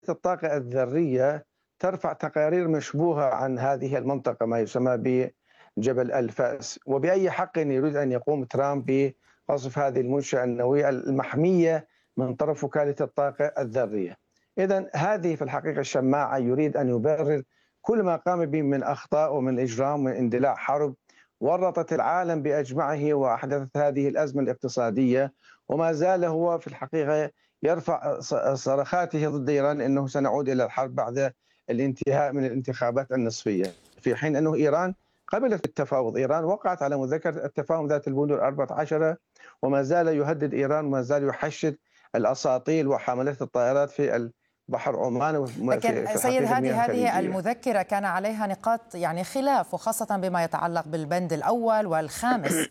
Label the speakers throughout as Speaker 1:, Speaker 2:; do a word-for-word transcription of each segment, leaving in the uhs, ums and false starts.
Speaker 1: الطاقة الذرية ترفع تقارير مشبوهة عن هذه المنطقة ما يسمى بجبل الفأس، وبأي حق يريد أن يقوم ترامب بقصف هذه المنشأة النووية المحمية من طرف وكالة الطاقة الذرية. إذن هذه في الحقيقة الشماعة يريد أن يبرر كل ما قام به من أخطاء ومن إجرام ومن اندلاع حرب ورطت العالم بأجمعه وأحدثت هذه الأزمة الاقتصادية، وما زال هو في الحقيقة يرفع صرخاته ضد إيران أنه سنعود إلى الحرب بعد الانتهاء من الانتخابات النصفية، في حين أنه إيران قبلت التفاوض. إيران وقعت على مذكرة التفاهم ذات البنود الأربعة عشر، وما زال يهدد إيران وما زال يحشد الأساطيل وحاملات الطائرات في بحر عمان.
Speaker 2: لكن
Speaker 1: في
Speaker 2: سيد هادي، هذه
Speaker 1: الخليجية.
Speaker 2: المذكرة كان عليها نقاط يعني خلاف، وخاصة بما يتعلق بالبند الأول والخامس.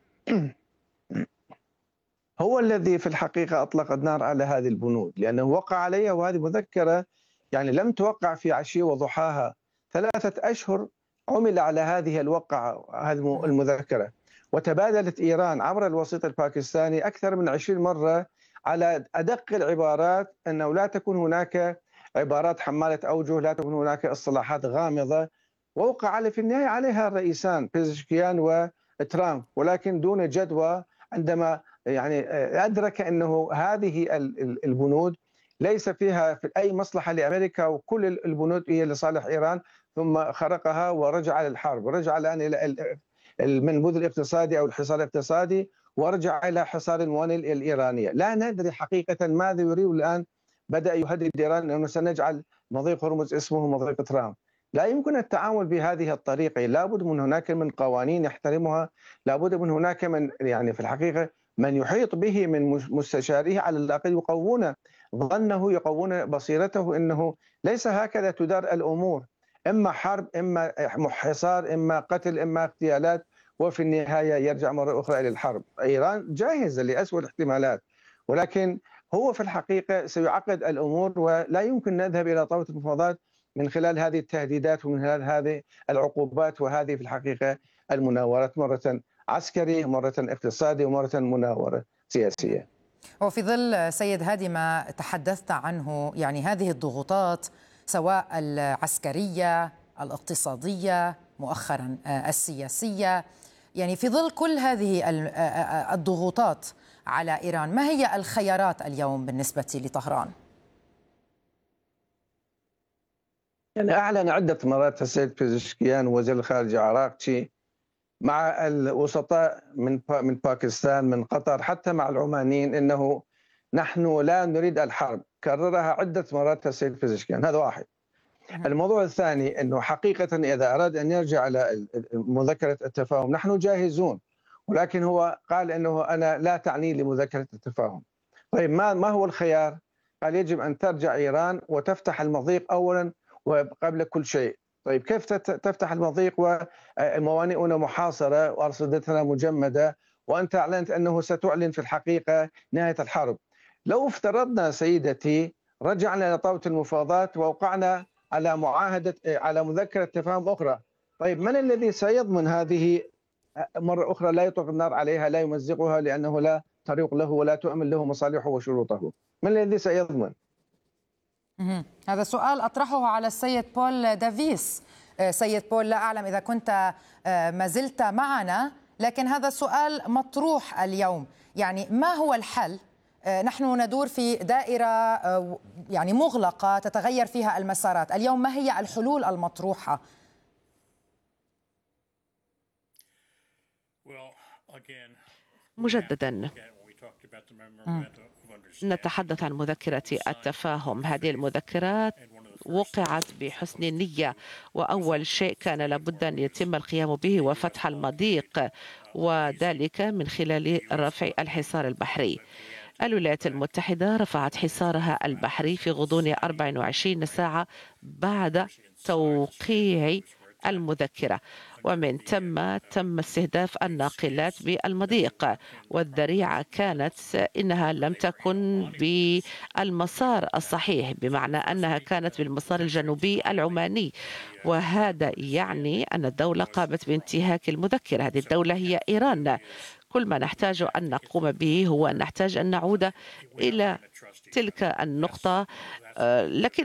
Speaker 1: هو الذي في الحقيقة أطلق النار على هذه البنود، لأنه وقع عليها، وهذه مذكرة يعني لم توقع في عشية وضحاها، ثلاثة أشهر عمل على هذه الوقعة هذه المذكرة، وتبادلت إيران عبر الوسيط الباكستاني أكثر من عشرين مرة على أدق العبارات أنه لا تكون هناك عبارات حمالة أوجه، لا تكون هناك اصطلاحات غامضة، ووقع على في النهاية عليها الرئيسان بيزشكيان وترامب، ولكن دون جدوى عندما يعني أدرك أنه هذه البنود ليس فيها في أي مصلحة لأمريكا، وكل البنود هي لصالح إيران، ثم خرقها ورجع للحرب، ورجع الآن إلى المنبوذ الاقتصادي أو الحصار الاقتصادي، ورجع إلى حصار الموانئ الإيرانية. لا ندري حقيقة ماذا يريد الآن. بدأ يهدد إيران أنه سنجعل مضيق هرمز اسمه مضيق ترامب. لا يمكن التعامل بهذه الطريقة، لابد من هناك من قوانين يحترمها، لابد من هناك من يعني في الحقيقة من يحيط به من مستشاريه على الأقل يقوون ظنه، يقوون بصيرته أنه ليس هكذا تدار الأمور، إما حرب، إما حصار، إما قتل، إما اغتيالات، وفي النهاية يرجع مرة أخرى إلى الحرب. إيران جاهزة لأسوأ الاحتمالات، ولكن هو في الحقيقة سيعقد الأمور، ولا يمكن نذهب إلى طاولة المفاوضات من خلال هذه التهديدات ومن خلال هذه العقوبات، وهذه في الحقيقة المناورات، مرة عسكري، مرة اقتصادي، ومرة مناورة سياسية.
Speaker 2: وفي ظل سيد هادي ما تحدثت عنه، يعني هذه الضغوطات سواء العسكرية، الاقتصادية، مؤخرا السياسية، يعني في ظل كل هذه الضغوطات على إيران، ما هي الخيارات اليوم بالنسبة لطهران؟
Speaker 1: يعني أعلن عدة مرات السيد بيزشكيان وزير الخارجية عراقتشي مع الوسطاء من من باكستان، من قطر، حتى مع العمانيين، انه نحن لا نريد الحرب. كررها عده مرات السيد بيزشكيان. هذا واحد. الموضوع الثاني انه حقيقه اذا اراد ان يرجع الى مذكره التفاهم نحن جاهزون، ولكن هو قال انه انا لا تعني لي مذكره التفاهم. طيب ما ما هو الخيار؟ قال يجب ان ترجع ايران وتفتح المضيق اولا وقبل كل شيء. طيب كيف تفتح المضيق وموانئنا محاصرة وأرصدتنا مجمدة، وأنت أعلنت أنه ستعلن في الحقيقة نهاية الحرب؟ لو افترضنا سيدتي رجعنا إلى طاولة المفاوضات ووقعنا على معاهدة على مذكرة تفاهم أخرى، طيب من الذي سيضمن هذه مرة أخرى لا يطلق النار عليها، لا يمزقها، لأنه لا طريق له ولا تؤمن له مصالحه وشروطه؟ من الذي سيضمن؟
Speaker 2: هذا سؤال أطرحه على السيد بول دافيس. سيد بول، لا أعلم إذا كنت ما زلت معنا، لكن هذا سؤال مطروح اليوم. يعني ما هو الحل؟ نحن ندور في دائرة يعني مغلقة تتغير فيها المسارات. اليوم ما هي الحلول المطروحة؟
Speaker 3: مجددا نتحدث عن مذكرة التفاهم. هذه المذكرات وقعت بحسن النية، وأول شيء كان لابد أن يتم القيام به وفتح المضيق، وذلك من خلال رفع الحصار البحري. الولايات المتحدة رفعت حصارها البحري في غضون أربع وعشرين ساعة بعد توقيع المذكرة، ومن ثم تم استهداف الناقلات بالمضيق، والذريعة كانت إنها لم تكن بالمسار الصحيح، بمعنى أنها كانت بالمسار الجنوبي العماني، وهذا يعني أن الدولة قامت بانتهاك المذكرة. هذه الدولة هي إيران. كل ما نحتاج أن نقوم به هو أن نحتاج أن نعود إلى تلك النقطة، لكن